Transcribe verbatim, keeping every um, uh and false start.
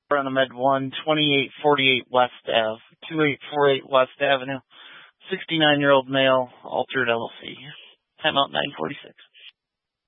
on the Med one, twenty-eight forty-eight West Ave, twenty-eight forty-eight West Avenue, sixty-nine-year-old male, altered L L C. Time out nine forty-six.